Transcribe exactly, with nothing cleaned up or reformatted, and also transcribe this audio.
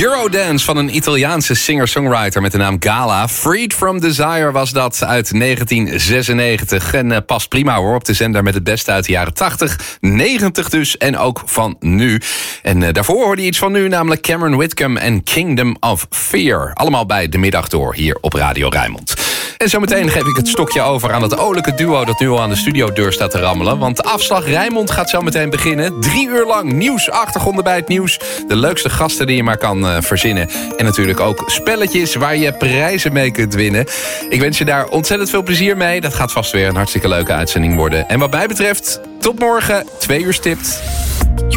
Eurodance van een Italiaanse singer-songwriter met de naam Gala. Freed from Desire was dat uit negentien zesennegentig. En uh, past prima hoor op de zender met het beste uit de jaren tachtig, negentig dus en ook van nu. En uh, daarvoor hoorde je iets van nu, namelijk Cameron Whitcomb en Kingdom of Fear. Allemaal bij De Middag Door hier op Radio Rijnmond. En zometeen geef ik het stokje over aan het olijke duo dat nu al aan de studiodeur staat te rammelen. Want de afslag Rijnmond gaat zo meteen beginnen. Drie uur lang nieuws, achtergronden bij het nieuws. De leukste gasten die je maar kan uh, verzinnen. En natuurlijk ook spelletjes waar je prijzen mee kunt winnen. Ik wens je daar ontzettend veel plezier mee. Dat gaat vast weer een hartstikke leuke uitzending worden. En wat mij betreft, tot morgen, twee uur stipt.